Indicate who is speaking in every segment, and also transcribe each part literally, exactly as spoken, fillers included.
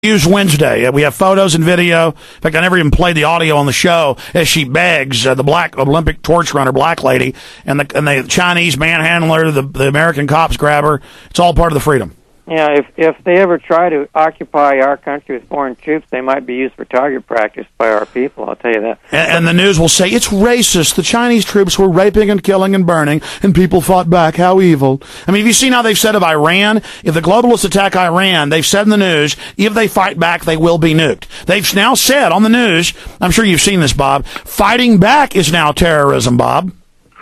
Speaker 1: Use Wednesday. We have photos and video. In fact, I never even played the audio on the show as she begs uh, the black Olympic torch runner, black lady, and the and the Chinese manhandler, the the American cops grab her. It's all part of the freedom.
Speaker 2: Yeah, if if they ever try to occupy our country with foreign troops, they might be used for target practice by our people, I'll tell you that.
Speaker 1: And, and the news will say, it's racist. The Chinese troops were raping and killing and burning, and people fought back. How evil. I mean, have you seen how they've said of Iran? If the globalists attack Iran, they've said in the news, if they fight back, they will be nuked. They've now said on the news, I'm sure you've seen this, Bob, fighting back is now terrorism, Bob.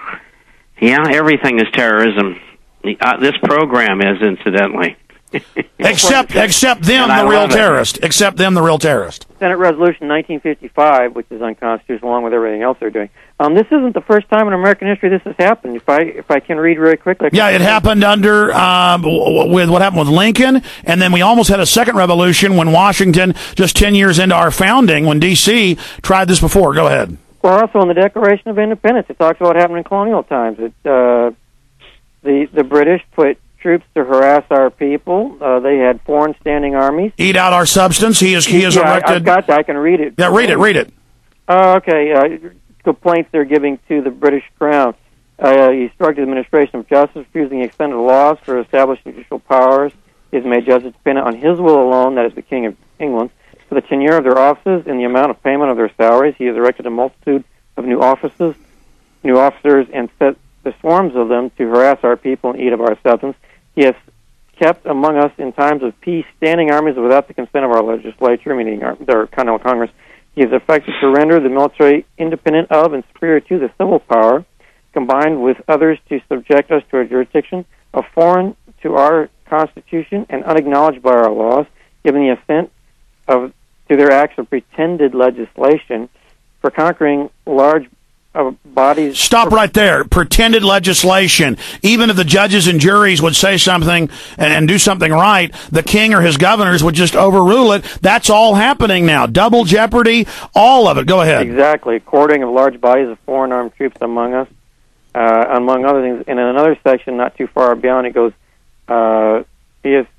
Speaker 3: Yeah, everything is terrorism. Uh, this program is, incidentally.
Speaker 1: except except them, the real terrorist. Except them, the real terrorist.
Speaker 2: Senate Resolution nineteen fifty-five, which is unconstitutional, along with everything else they're doing. Um, this isn't the first time in American history this has happened. If I if I can read very quickly.
Speaker 1: Yeah, it happened under um, with what happened with Lincoln, and then we almost had a second revolution when Washington, just ten years into our founding, when D C tried this before. Go ahead.
Speaker 2: Well, also in the Declaration of Independence, it talks about what happened in colonial times. It, uh, the the British put troops to harass our people. Uh, they had foreign standing armies.
Speaker 1: Eat out our substance. He is he is
Speaker 2: yeah,
Speaker 1: erected.
Speaker 2: I, I've got that. I can read it.
Speaker 1: Yeah, read it. Read it.
Speaker 2: Oh, uh, okay. Uh, complaints they're giving to the British Crown. Uh, he instructed the administration of justice, refusing extended laws for establishing judicial powers. He has made justice dependent on his will alone, that is the King of England, for the tenure of their offices and the amount of payment of their salaries. He has erected a multitude of new offices, new officers, and set the swarms of them to harass our people and eat of our substance. He has kept among us in times of peace standing armies without the consent of our legislature, meaning our, their Continental Congress. He has effected to render the military independent of and superior to the civil power, combined with others to subject us to a jurisdiction of foreign to our Constitution and unacknowledged by our laws, given the assent of to their acts of pretended legislation for conquering large Uh, bodies.
Speaker 1: Stop right there. Pretended legislation. Even if the judges and juries would say something and, and do something right, the king or his governors would just overrule it. That's all happening now. Double jeopardy, all of it. Go ahead.
Speaker 2: Exactly. Courting of large bodies of foreign armed troops among us, uh, among other things. And in another section, not too far beyond, it goes, uh, he is,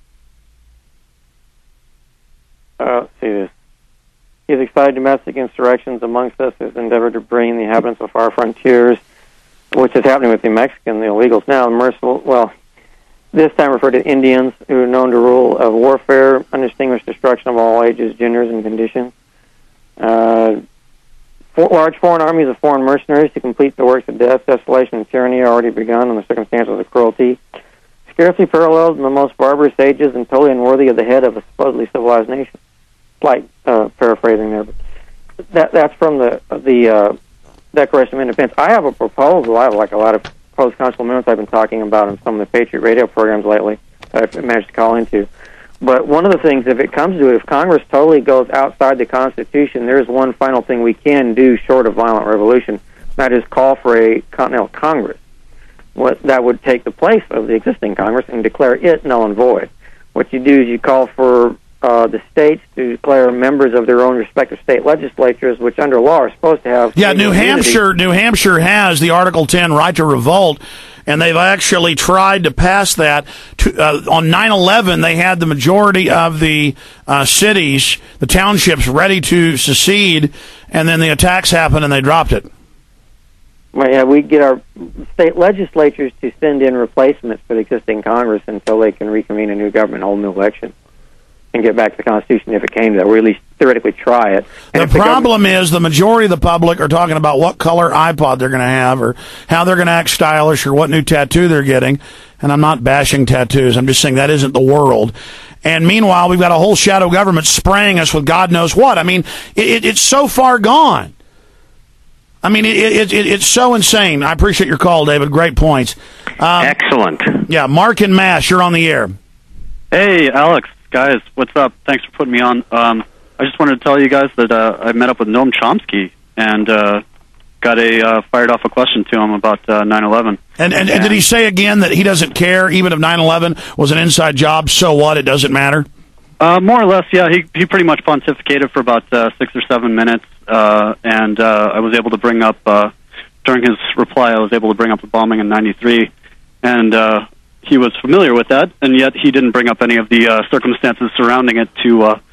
Speaker 2: uh, let's see this. He has excited domestic insurrections amongst us, has endeavored to bring the inhabitants of our frontiers, which is happening with the Mexican, the illegals now, merciful, well, this time referred to Indians who are known to rule of warfare, undistinguished destruction of all ages, genders, and conditions. Uh, for, large foreign armies of foreign mercenaries to complete the works of death, desolation, and tyranny are already begun in the circumstances of cruelty, scarcely paralleled in the most barbarous ages and totally unworthy of the head of a supposedly civilized nation. Slight uh, paraphrasing there, but that that's from the the uh, Declaration of Independence. I have a proposal. I have like a lot of post-constitutional amendments I've been talking about in some of the Patriot radio programs lately that I've managed to call into. But one of the things, if it comes to it, if Congress totally goes outside the Constitution, there is one final thing we can do short of violent revolution. That is call for a Continental Congress. What that would take the place of the existing Congress and declare it null and void. What you do is you call for Uh, the states to declare members of their own respective state legislatures, which under law are supposed to have.
Speaker 1: Yeah, New Hampshire. New Hampshire has the Article ten right to revolt, and they've actually tried to pass that. To, uh, on nine eleven, they had the majority of the uh, cities, the townships, ready to secede, and then the attacks happened, and they dropped it.
Speaker 2: Well, yeah, we get our state legislatures to send in replacements for the existing Congress until they can reconvene a new government, hold a new election, and get back to the Constitution if it came to that, or at least theoretically try it. And
Speaker 1: the problem the is the majority of the public are talking about what color iPod they're going to have, or how they're going to act stylish, or what new tattoo they're getting. And I'm not bashing tattoos. I'm just saying that isn't the world. And meanwhile, we've got a whole shadow government spraying us with God knows what. I mean, it, it, it's so far gone. I mean, it, it, it, it's so insane. I appreciate your call, David. Great points. Um,
Speaker 3: Excellent.
Speaker 1: Yeah, Mark and Mash, you're on the air.
Speaker 4: Hey, Alex. Guys, what's up? Thanks for putting me on. Um, I just wanted to tell you guys that uh, I met up with Noam Chomsky and uh, got a uh, fired off a question to him about uh, nine eleven.
Speaker 1: And, and, and did he say again that he doesn't care, even if nine eleven was an inside job, so what, it doesn't matter?
Speaker 4: Uh, more or less, yeah. He he pretty much pontificated for about uh, six or seven minutes, uh, and uh, I was able to bring up, uh, during his reply, I was able to bring up the bombing in ninety-three, and uh, he was familiar with that, and yet he didn't bring up any of the uh, circumstances surrounding it to uh,